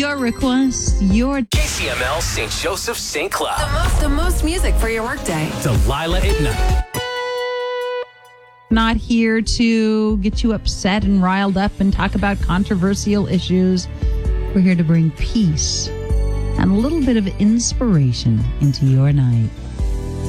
your request, your KCML St. Joseph St. Cloud. The most music for your workday. Delilah at night. not here to get you upset and riled up and talk about controversial issues. We're here to bring peace and a little bit of inspiration into your night.